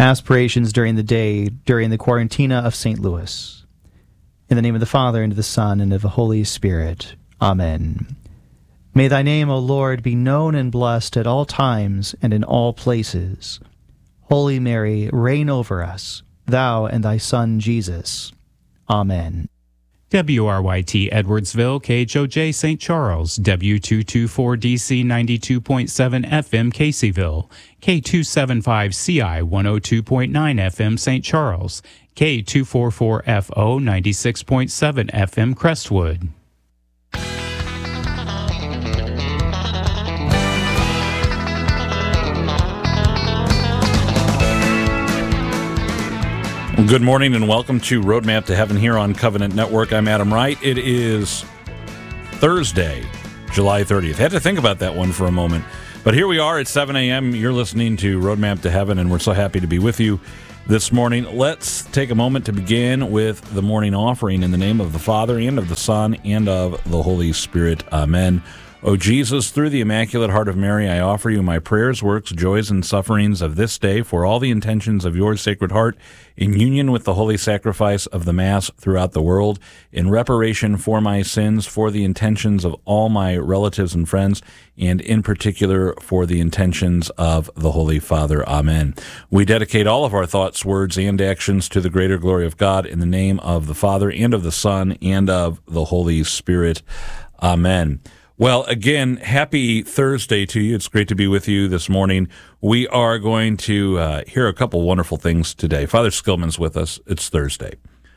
Aspirations during the day, during the Quarantina of St. Louis. In the name of the Father, and of the Son, and of the Holy Spirit. Amen. May thy name, O Lord, be known and blessed at all times and in all places. Holy Mary, reign over us, thou and thy Son Jesus. Amen. WRYT Edwardsville, KHOJ St. Charles, W224DC 92.7 FM Caseyville, K275CI 102.9 FM St. Charles, K244FO 96.7 FM Crestwood. Good morning and welcome to Roadmap to Heaven here on Covenant Network. I'm Adam Wright. It is Thursday, July 30th. Had to think about that one for a moment. But here we are at 7 a.m. You're listening to Roadmap to Heaven, and we're so happy to be with you this morning. Let's take a moment to begin with the morning offering in the name of the Father, and of the Son, and of the Holy Spirit. Amen. O Jesus, through the Immaculate Heart of Mary, I offer you my prayers, works, joys, and sufferings of this day for all the intentions of your Sacred Heart, in union with the holy sacrifice of the Mass throughout the world, in reparation for my sins, for the intentions of all my relatives and friends, and in particular for the intentions of the Holy Father. Amen. We dedicate all of our thoughts, words, and actions to the greater glory of God, in the name of the Father, and of the Son, and of the Holy Spirit. Amen. Well, again, happy Thursday to you. It's great to be with you this morning. We are going to hear a couple wonderful things today. Father Skillman's with us. It's Thursday.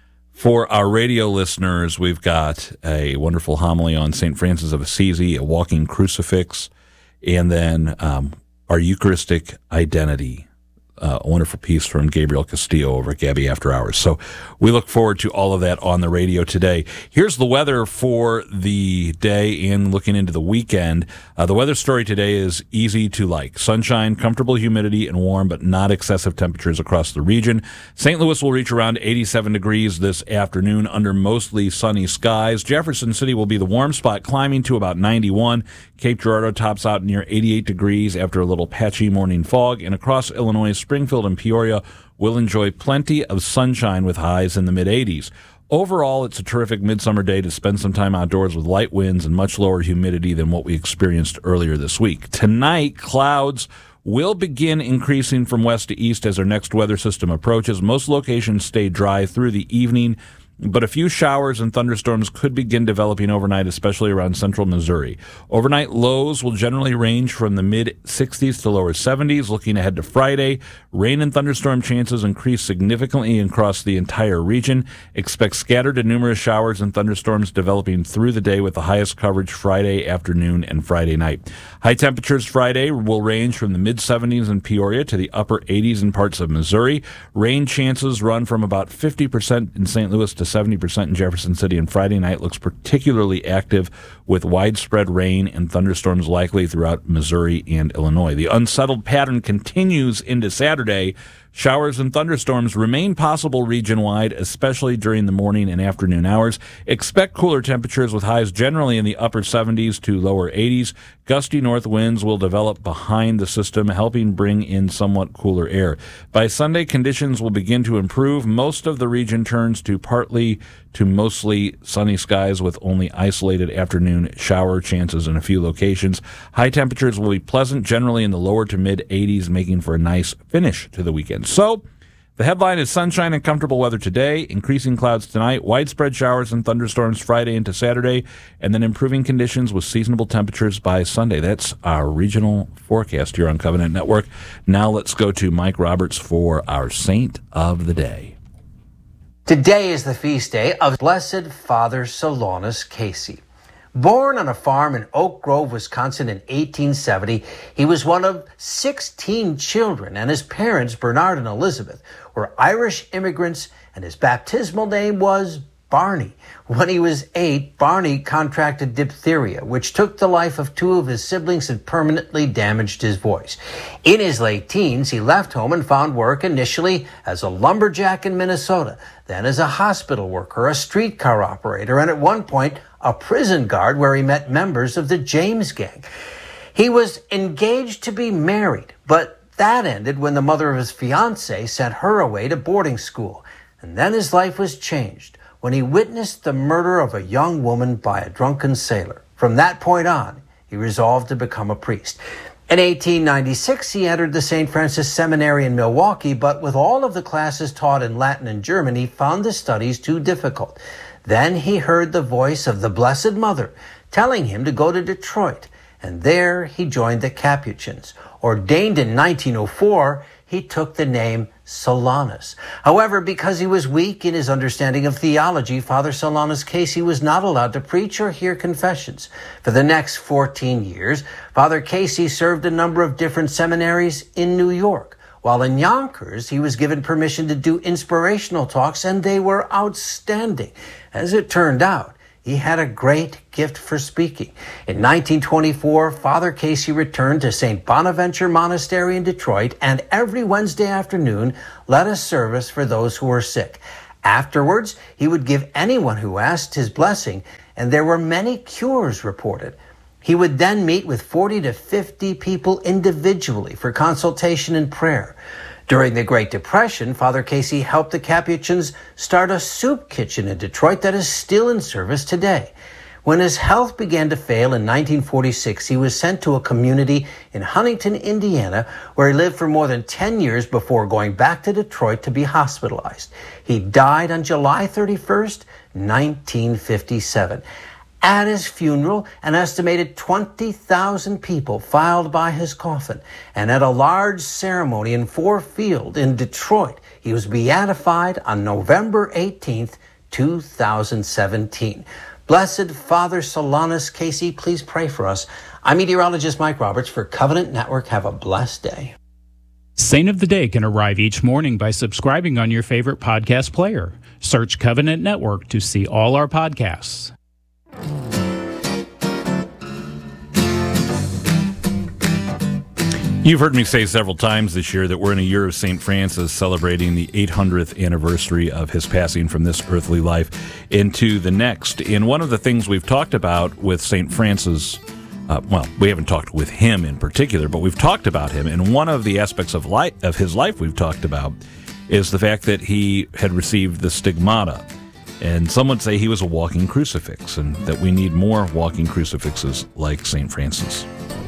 For our radio listeners, we've got a wonderful homily on St. Francis of Assisi, a walking crucifix, and then our Eucharistic identity. A wonderful piece from Gabriel Castillo over at Gabby After Hours. So we look forward to all of that on the radio today. Here's the weather for the day and looking into the weekend. The weather story today is easy to like. Sunshine, comfortable humidity, and warm, but not excessive temperatures across the region. St. Louis will reach around 87 degrees this afternoon under mostly sunny skies. Jefferson City will be the warm spot, climbing to about 91. Cape Girardeau tops out near 88 degrees after a little patchy morning fog. And across Illinois, Springfield and Peoria will enjoy plenty of sunshine with highs in the mid-80s. Overall, it's a terrific midsummer day to spend some time outdoors with light winds and much lower humidity than what we experienced earlier this week. Tonight, clouds will begin increasing from west to east as our next weather system approaches. Most locations stay dry through the evening, but a few showers and thunderstorms could begin developing overnight, especially around central Missouri. Overnight lows will generally range from the mid-60s to lower 70s. Looking ahead to Friday, rain and thunderstorm chances increase significantly across the entire region. Expect scattered and numerous showers and thunderstorms developing through the day, with the highest coverage Friday afternoon and Friday night. High temperatures Friday will range from the mid-70s in Peoria to the upper 80s in parts of Missouri. Rain chances run from about 50% in St. Louis to 70% in Jefferson City, and Friday night looks particularly active with widespread rain and thunderstorms likely throughout Missouri and Illinois. The unsettled pattern continues into Saturday. Showers and thunderstorms remain possible region-wide, especially during the morning and afternoon hours. Expect cooler temperatures with highs generally in the upper 70s to lower 80s. Gusty north winds will develop behind the system, helping bring in somewhat cooler air. By Sunday, conditions will begin to improve. Most of the region turns to partly to mostly sunny skies with only isolated afternoon shower chances in a few locations. High temperatures will be pleasant, generally in the lower to mid-80s, making for a nice finish to the weekend. So, the headline is sunshine and comfortable weather today, increasing clouds tonight, widespread showers and thunderstorms Friday into Saturday, and then improving conditions with seasonable temperatures by Sunday. That's our regional forecast here on Covenant Network. Now let's go to Mike Roberts for our Saint of the Day. Today is the feast day of Blessed Father Solanus Casey. Born on a farm in Oak Grove, Wisconsin in 1870, he was one of 16 children, and his parents, Bernard and Elizabeth, were Irish immigrants, and his baptismal name was Barney. When he was 8, Barney contracted diphtheria, which took the life of 2 of his siblings and permanently damaged his voice. In his late teens, he left home and found work initially as a lumberjack in Minnesota, then as a hospital worker, a streetcar operator, and at one point, a prison guard where he met members of the James Gang. He was engaged to be married, but That ended when the mother of his fiancée sent her away to boarding school. And then his life was changed when he witnessed the murder of a young woman by a drunken sailor. From that point on, he resolved to become a priest. In 1896, he entered the St. Francis Seminary in Milwaukee, but with all of the classes taught in Latin and German, he found the studies too difficult. Then he heard the voice of the Blessed Mother telling him to go to Detroit, and there he joined the Capuchins. Ordained in 1904, he took the name Solanus. However, because he was weak in his understanding of theology, Father Solanus Casey was not allowed to preach or hear confessions. For the next 14 years, Father Casey served a number of different seminaries in New York. While in Yonkers, he was given permission to do inspirational talks, and they were outstanding. As it turned out, he had a great gift for speaking. In 1924, Father Casey returned to St. Bonaventure Monastery in Detroit, and every Wednesday afternoon led a service for those who were sick. Afterwards, he would give anyone who asked his blessing, and there were many cures reported. He would then meet with 40 to 50 people individually for consultation and prayer. During the Great Depression, Father Casey helped the Capuchins start a soup kitchen in Detroit that is still in service today. When his health began to fail in 1946, he was sent to a community in Huntington, Indiana, where he lived for more than 10 years before going back to Detroit to be hospitalized. He died on July 31st, 1957. At his funeral, an estimated 20,000 people filed by his coffin. And at a large ceremony in Ford Field in Detroit, he was beatified on November 18th, 2017. Blessed Father Solanus Casey, please pray for us. I'm meteorologist Mike Roberts for Covenant Network. Have a blessed day. Saint of the Day can arrive each morning by subscribing on your favorite podcast player. Search Covenant Network to see all our podcasts. You've heard me say several times this year that we're in a year of St. Francis, celebrating the 800th anniversary of his passing from this earthly life into the next. And one of the things we've talked about with St. Francis, we haven't talked with him in particular, but we've talked about him. And one of the aspects of his life we've talked about is the fact that he had received the stigmata. And some would say he was a walking crucifix, and that we need more walking crucifixes like St. Francis.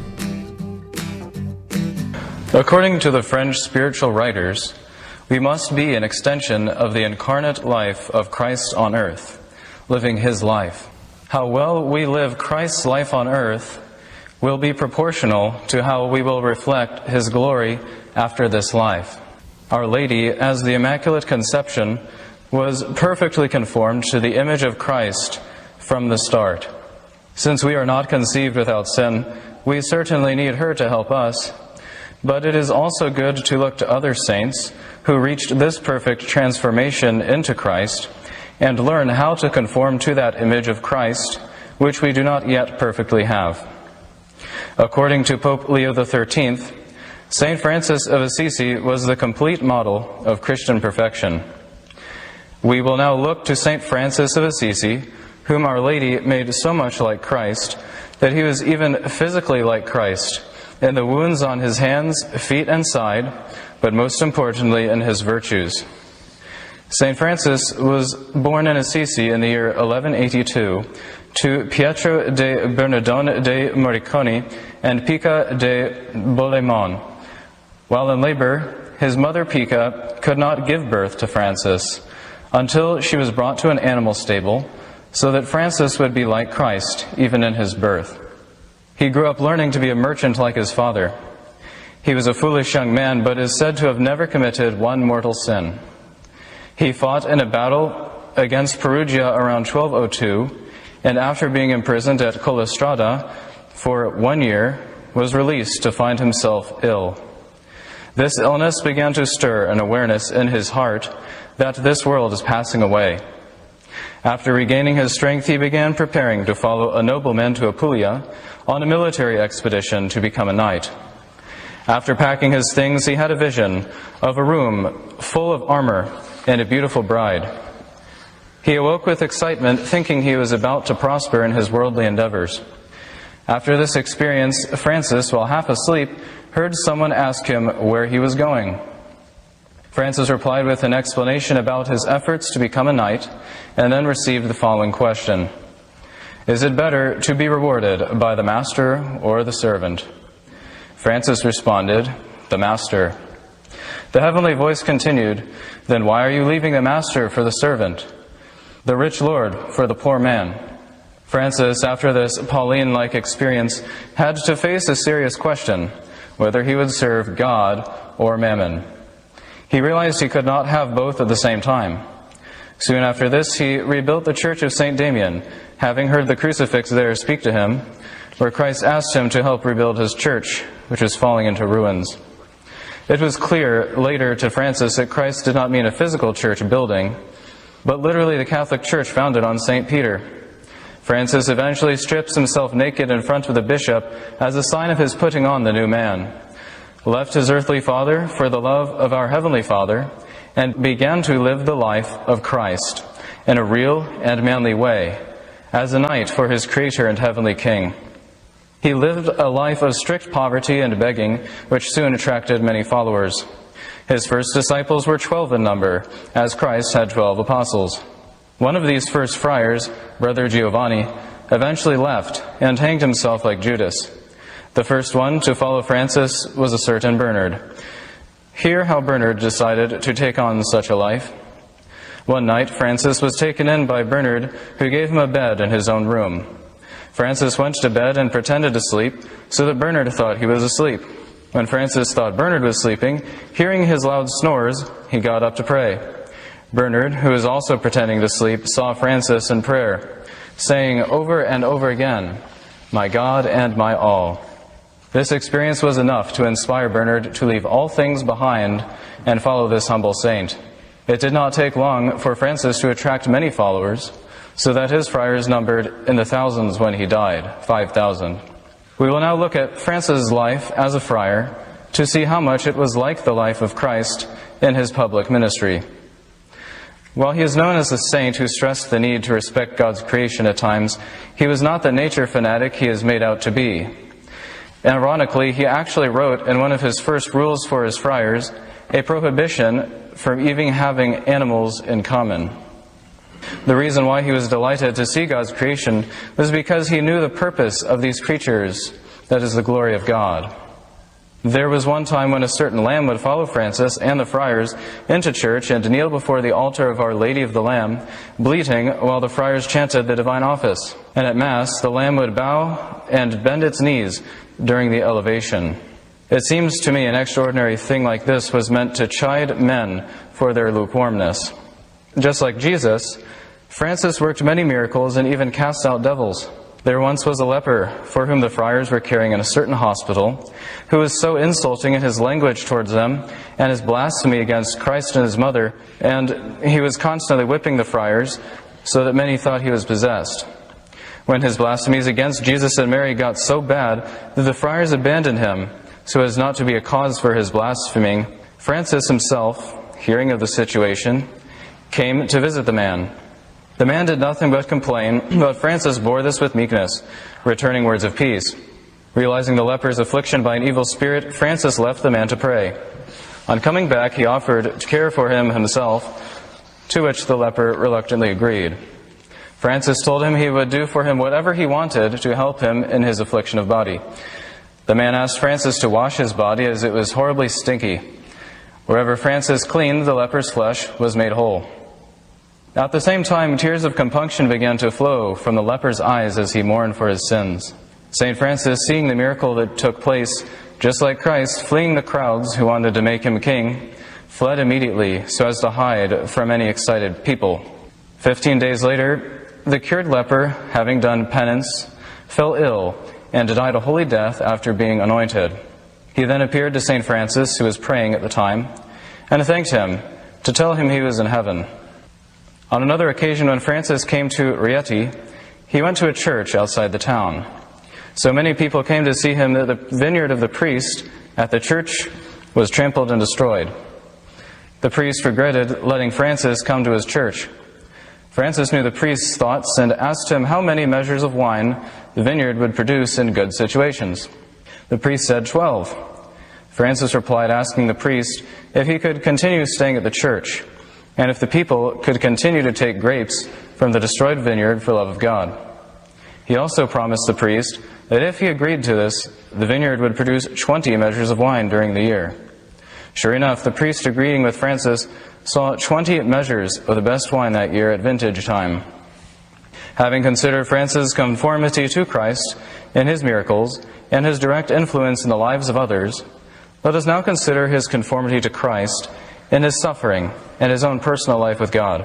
According to the French spiritual writers, we must be an extension of the incarnate life of Christ on earth, living his life. How well we live Christ's life on earth will be proportional to how we will reflect his glory after this life. Our Lady, as the Immaculate Conception, was perfectly conformed to the image of Christ from the start. Since we are not conceived without sin, we certainly need her to help us. But it is also good to look to other saints who reached this perfect transformation into Christ and learn how to conform to that image of Christ, which we do not yet perfectly have. According to Pope Leo XIII, St. Francis of Assisi was the complete model of Christian perfection. We will now look to St. Francis of Assisi, whom Our Lady made so much like Christ that he was even physically like Christ, in the wounds on his hands, feet, and side, but most importantly in his virtues. St. Francis was born in Assisi in the year 1182 to Pietro de Bernardone de Moriconi and Pica de Bolemon. While in labor, his mother Pica could not give birth to Francis until she was brought to an animal stable so that Francis would be like Christ even in his birth. He grew up learning to be a merchant like his father. He was a foolish young man, but is said to have never committed one mortal sin. He fought in a battle against Perugia around 1202, and after being imprisoned at Collestrada for 1 year, was released to find himself ill. This illness began to stir an awareness in his heart that this world is passing away. After regaining his strength, he began preparing to follow a nobleman to Apulia on a military expedition to become a knight. After packing his things, he had a vision of a room full of armor and a beautiful bride. He awoke with excitement, thinking he was about to prosper in his worldly endeavors. After this experience, Francis, while half asleep, heard someone ask him where he was going. Francis replied with an explanation about his efforts to become a knight, and then received the following question: "Is it better to be rewarded by the master or the servant?" Francis responded, "The master." The heavenly voice continued, "Then why are you leaving the master for the servant, the rich lord for the poor man?" Francis, after this Pauline-like experience, had to face a serious question, whether he would serve God or Mammon. He realized he could not have both at the same time. Soon after this, he rebuilt the Church of St. Damien, having heard the crucifix there speak to him, where Christ asked him to help rebuild his church, which was falling into ruins. It was clear later to Francis that Christ did not mean a physical church building, but literally the Catholic Church founded on St. Peter. Francis eventually strips himself naked in front of the bishop as a sign of his putting on the new man, left his earthly father for the love of our Heavenly Father, and began to live the life of Christ in a real and manly way, as a knight for his Creator and Heavenly King. He lived a life of strict poverty and begging, which soon attracted many followers. His first disciples were 12 in number, as Christ had 12 apostles. One of these first friars, Brother Giovanni, eventually left and hanged himself like Judas. The first one to follow Francis was a certain Bernard. Hear how Bernard decided to take on such a life. One night, Francis was taken in by Bernard, who gave him a bed in his own room. Francis went to bed and pretended to sleep, so that Bernard thought he was asleep. When Francis thought Bernard was sleeping, hearing his loud snores, he got up to pray. Bernard, who was also pretending to sleep, saw Francis in prayer, saying over and over again, "My God and my all." This experience was enough to inspire Bernard to leave all things behind and follow this humble saint. It did not take long for Francis to attract many followers, so that his friars numbered in the thousands when he died, 5,000. We will now look at Francis' life as a friar to see how much it was like the life of Christ in his public ministry. While he is known as a saint who stressed the need to respect God's creation at times, he was not the nature fanatic he is made out to be. Ironically, he actually wrote in one of his first rules for his friars a prohibition from even having animals in common. The reason why he was delighted to see God's creation was because he knew the purpose of these creatures, that is, the glory of God. There was one time when a certain lamb would follow Francis and the friars into church and kneel before the altar of Our Lady of the Lamb, bleating while the friars chanted the divine office. And at Mass, the lamb would bow and bend its knees during the elevation. It seems to me an extraordinary thing like this was meant to chide men for their lukewarmness. Just like Jesus, Francis worked many miracles and even cast out devils. There once was a leper for whom the friars were caring in a certain hospital, who was so insulting in his language towards them and his blasphemy against Christ and his mother, and he was constantly whipping the friars so that many thought he was possessed. When his blasphemies against Jesus and Mary got so bad that the friars abandoned him so as not to be a cause for his blaspheming, Francis himself, hearing of the situation, came to visit the man. The man did nothing but complain, but Francis bore this with meekness, returning words of peace. Realizing the leper's affliction by an evil spirit, Francis left the man to pray. On coming back, he offered to care for him himself, to which the leper reluctantly agreed. Francis told him he would do for him whatever he wanted to help him in his affliction of body. The man asked Francis to wash his body as it was horribly stinky. Wherever Francis cleaned, the leper's flesh was made whole. At the same time, tears of compunction began to flow from the leper's eyes as he mourned for his sins. St. Francis, seeing the miracle that took place, just like Christ, fleeing the crowds who wanted to make him king, fled immediately so as to hide from any excited people. 15 days later, the cured leper, having done penance, fell ill and died a holy death after being anointed. He then appeared to St. Francis, who was praying at the time, and thanked him to tell him he was in heaven. On another occasion, when Francis came to Rieti, he went to a church outside the town. So many people came to see him that the vineyard of the priest at the church was trampled and destroyed. The priest regretted letting Francis come to his church. Francis knew the priest's thoughts and asked him how many measures of wine the vineyard would produce in good situations. The priest said 12. Francis replied, asking the priest if he could continue staying at the church, and if the people could continue to take grapes from the destroyed vineyard for love of God. He also promised the priest that if he agreed to this, the vineyard would produce 20 measures of wine during the year. Sure enough, the priest, agreeing with Francis, saw 20 measures of the best wine that year at vintage time. Having considered Francis' conformity to Christ in his miracles and his direct influence in the lives of others, let us now consider his conformity to Christ in his suffering and his own personal life with God.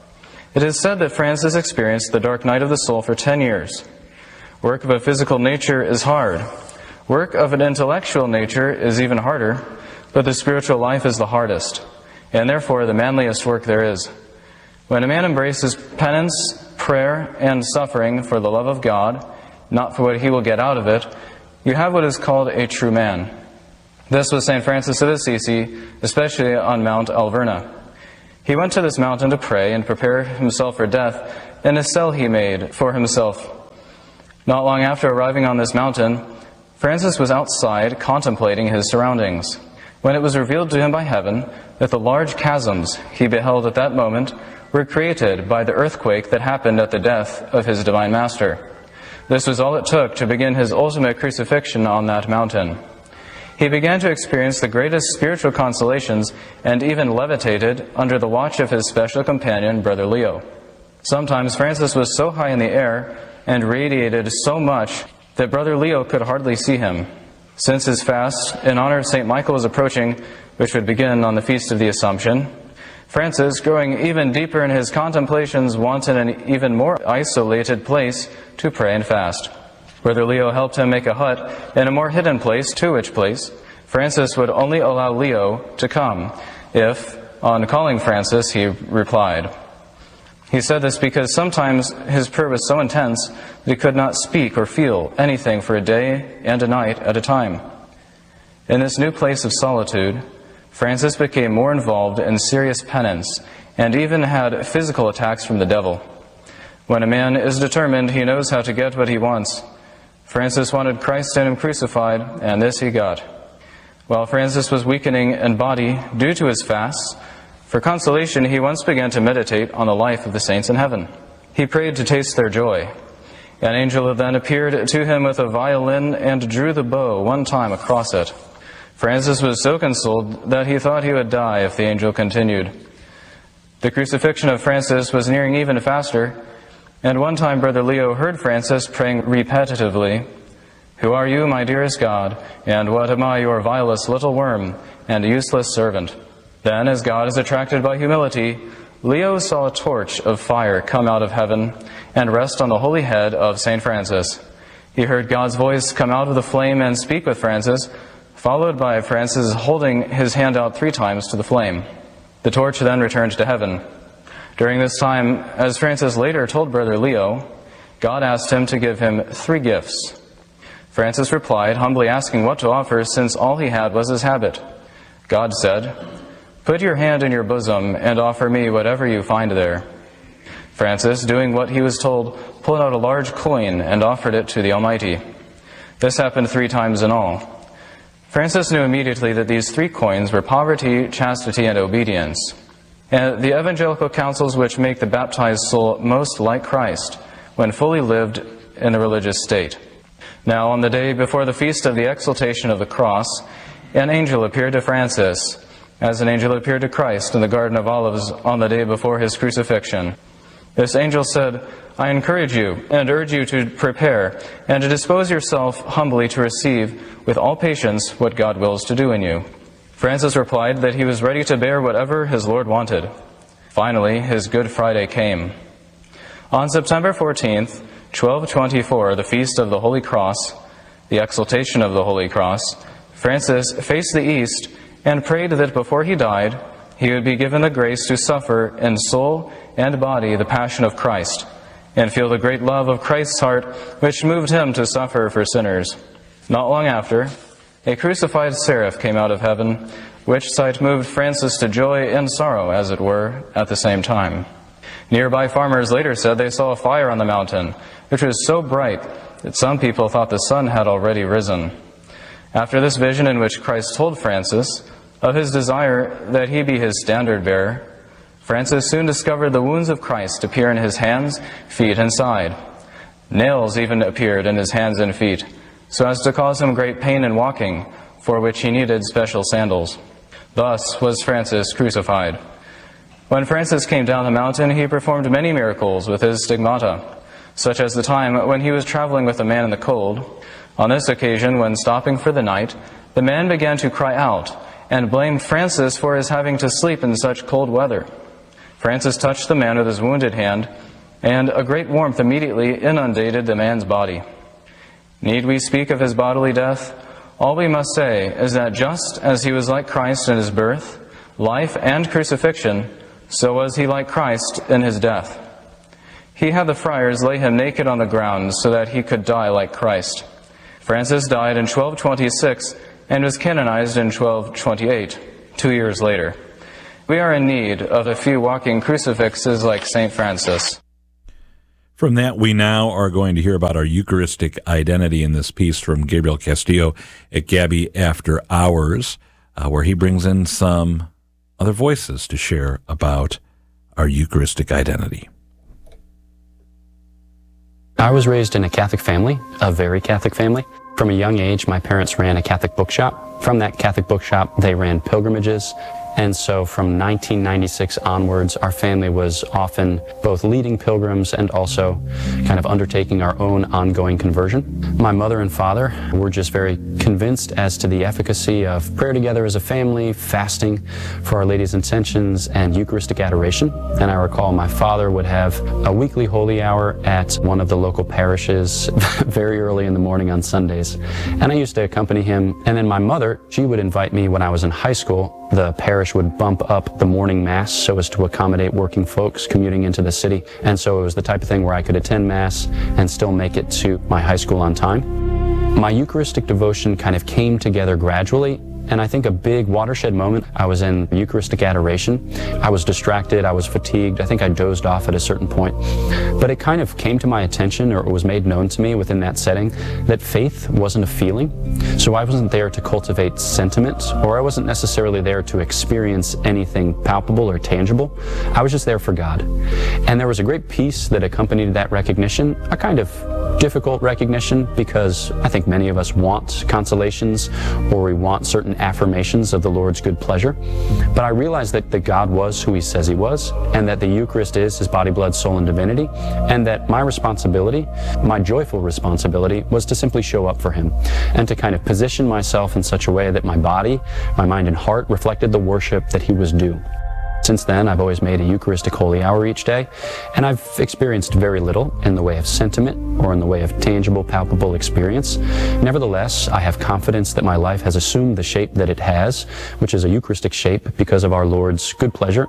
It is said that Francis experienced the dark night of the soul for 10 years. Work of a physical nature is hard. Work of an intellectual nature is even harder, but the spiritual life is the hardest, and therefore the manliest work there is. When a man embraces penance, prayer, and suffering for the love of God, not for what he will get out of it, you have what is called a true man. This was St. Francis of Assisi, especially on Mount Alverna. He went to this mountain to pray and prepare himself for death in a cell he made for himself. Not long after arriving on this mountain, Francis was outside contemplating his surroundings, when it was revealed to him by heaven that the large chasms he beheld at that moment were created by the earthquake that happened at the death of his Divine Master. This was all it took to begin his ultimate crucifixion on that mountain. He began to experience the greatest spiritual consolations and even levitated under the watch of his special companion, Brother Leo. Sometimes Francis was so high in the air and radiated so much that Brother Leo could hardly see him. Since his fast in honor of St. Michael was approaching, which would begin on the Feast of the Assumption, Francis, growing even deeper in his contemplations, wanted an even more isolated place to pray and fast. Brother Leo helped him make a hut in a more hidden place, to which place Francis would only allow Leo to come if, on calling Francis, he replied. He said this because sometimes his prayer was so intense that he could not speak or feel anything for a day and a night at a time. In this new place of solitude, Francis became more involved in serious penance and even had physical attacks from the devil. When a man is determined, he knows how to get what he wants. Francis wanted Christ in him crucified, and this he got. While Francis was weakening in body due to his fasts, for consolation he once began to meditate on the life of the saints in heaven. He prayed to taste their joy. An angel then appeared to him with a violin and drew the bow one time across it. Francis was so consoled that he thought he would die if the angel continued. The crucifixion of Francis was nearing even faster, and one time Brother Leo heard Francis praying repetitively, "Who are you, my dearest God, and what am I, your vilest little worm and useless servant?" Then, as God is attracted by humility, Leo saw a torch of fire come out of heaven and rest on the holy head of St. Francis. He heard God's voice come out of the flame and speak with Francis, followed by Francis holding his hand out 3 times to the flame. The torch then returned to heaven. During this time, as Francis later told Brother Leo, God asked him to give him 3 gifts. Francis replied, humbly asking what to offer, since all he had was his habit. God said, "Put your hand in your bosom and offer me whatever you find there." Francis, doing what he was told, pulled out a large coin and offered it to the Almighty. This happened 3 times in all. Francis knew immediately that these 3 coins were poverty, chastity, and obedience, and the evangelical counsels which make the baptized soul most like Christ when fully lived in a religious state. Now, on the day before the feast of the exaltation of the cross, an angel appeared to Francis, as an angel appeared to Christ in the Garden of Olives on the day before his crucifixion. This angel said, "I encourage you and urge you to prepare and to dispose yourself humbly to receive with all patience what God wills to do in you." Francis replied that he was ready to bear whatever his Lord wanted. Finally, his Good Friday came. On September 14th, 1224, the Feast of the Holy Cross, the exaltation of the Holy Cross, Francis faced the east and prayed that before he died, he would be given the grace to suffer in soul and body the passion of Christ, and feel the great love of Christ's heart which moved him to suffer for sinners. Not long after, a crucified seraph came out of heaven, which sight moved Francis to joy and sorrow, as it were, at the same time. Nearby farmers later said they saw a fire on the mountain, which was so bright that some people thought the sun had already risen. After this vision in which Christ told Francis of his desire that he be his standard bearer, Francis soon discovered the wounds of Christ appear in his hands, feet, and side. Nails even appeared in his hands and feet, so as to cause him great pain in walking, for which he needed special sandals. Thus was Francis crucified. When Francis came down the mountain, he performed many miracles with his stigmata, such as the time when he was traveling with a man in the cold. On this occasion, when stopping for the night, the man began to cry out and blamed Francis for his having to sleep in such cold weather. Francis touched the man with his wounded hand, and a great warmth immediately inundated the man's body. Need we speak of his bodily death? All we must say is that just as he was like Christ in his birth, life, and crucifixion, so was he like Christ in his death. He had the friars lay him naked on the ground so that he could die like Christ. Francis died in 1226 and was canonized in 1228, 2 years later. We are in need of a few walking crucifixes like St. Francis. From that, we now are going to hear about our Eucharistic identity in this piece from Gabriel Castillo at Gabby After Hours, where he brings in some other voices to share about our Eucharistic identity. I was raised in a Catholic family, a very Catholic family. From a young age, my parents ran a Catholic bookshop. From that Catholic bookshop, they ran pilgrimages. And so from 1996 onwards, our family was often both leading pilgrims and also kind of undertaking our own ongoing conversion. My mother and father were just very convinced as to the efficacy of prayer together as a family, fasting for Our Lady's Intentions, and Eucharistic adoration. And I recall my father would have a weekly holy hour at one of the local parishes very early in the morning on Sundays. And I used to accompany him. And then my mother, she would invite me when I was in high school. The parish would bump up the morning Mass so as to accommodate working folks commuting into the city. And so it was the type of thing where I could attend Mass and still make it to my high school on time. My Eucharistic devotion kind of came together gradually. And I think a big watershed moment, I was in Eucharistic adoration. I was distracted, I was fatigued, I think I dozed off at a certain point. But it kind of came to my attention, or it was made known to me within that setting, that faith wasn't a feeling. So I wasn't there to cultivate sentiment, or I wasn't necessarily there to experience anything palpable or tangible. I was just there for God. And there was a great peace that accompanied that recognition, a kind of difficult recognition, because I think many of us want consolations, or we want certain affirmations of the Lord's good pleasure. But I realized that God was who He says He was, and that the Eucharist is His body, blood, soul, and divinity, and that my responsibility, my joyful responsibility, was to simply show up for Him, and to kind of position myself in such a way that my body, my mind, and heart reflected the worship that He was due. Since then, I've always made a Eucharistic holy hour each day, and I've experienced very little in the way of sentiment or in the way of tangible, palpable experience. Nevertheless, I have confidence that my life has assumed the shape that it has, which is a Eucharistic shape because of our Lord's good pleasure.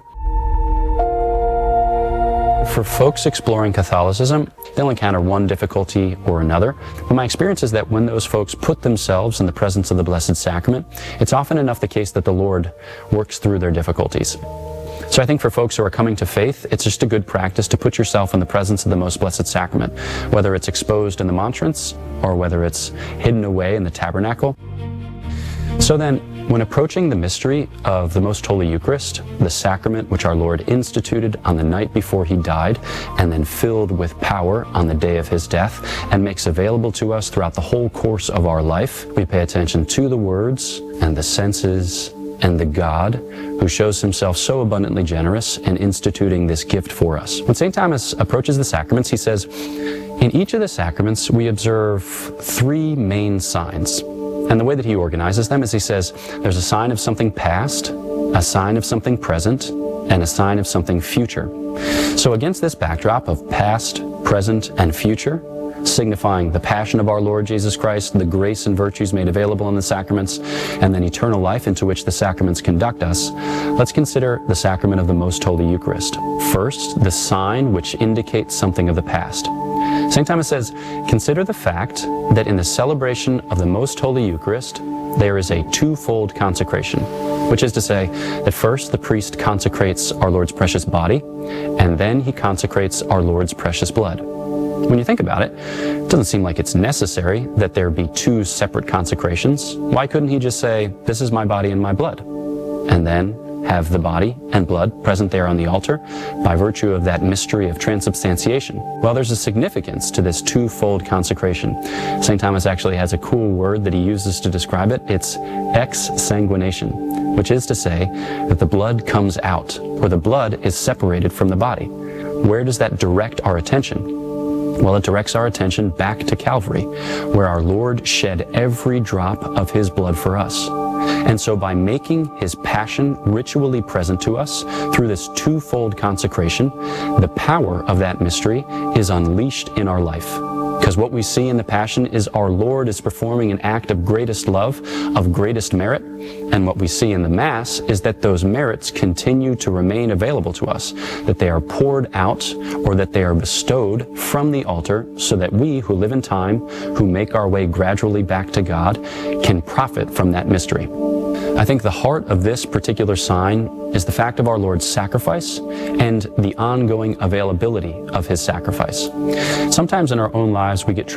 For folks exploring Catholicism, they'll encounter one difficulty or another. But my experience is that when those folks put themselves in the presence of the Blessed Sacrament, it's often enough the case that the Lord works through their difficulties. So I think for folks who are coming to faith, it's just a good practice to put yourself in the presence of the Most Blessed Sacrament, whether it's exposed in the monstrance or whether it's hidden away in the tabernacle. So then, when approaching the mystery of the Most Holy Eucharist, the sacrament which our Lord instituted on the night before He died, and then filled with power on the day of His death, and makes available to us throughout the whole course of our life, we pay attention to the words and the senses and the God who shows Himself so abundantly generous in instituting this gift for us. When St. Thomas approaches the sacraments, he says, in each of the sacraments we observe three main signs. And the way that he organizes them is he says, there's a sign of something past, a sign of something present, and a sign of something future. So against this backdrop of past, present, and future, signifying the passion of our Lord Jesus Christ, the grace and virtues made available in the sacraments, and then eternal life into which the sacraments conduct us, let's consider the sacrament of the Most Holy Eucharist. First, the sign which indicates something of the past. St. Thomas says, consider the fact that in the celebration of the Most Holy Eucharist, there is a twofold consecration, which is to say that first the priest consecrates our Lord's precious body, and then he consecrates our Lord's precious blood. When you think about it, it doesn't seem like it's necessary that there be two separate consecrations. Why couldn't he just say, this is my body and my blood, and then have the body and blood present there on the altar by virtue of that mystery of transubstantiation? Well, there's a significance to this twofold consecration. St. Thomas actually has a cool word that he uses to describe it. It's exsanguination, which is to say that the blood comes out, or the blood is separated from the body. Where does that direct our attention? Well, it directs our attention back to Calvary, where our Lord shed every drop of his blood for us. And so by making his passion ritually present to us through this twofold consecration, the power of that mystery is unleashed in our life. Because what we see in the Passion is our Lord is performing an act of greatest love, of greatest merit. And what we see in the Mass is that those merits continue to remain available to us, that they are poured out or that they are bestowed from the altar so that we who live in time, who make our way gradually back to God, can profit from that mystery. I think the heart of this particular sign is the fact of our Lord's sacrifice and the ongoing availability of his sacrifice. Sometimes in our own lives we get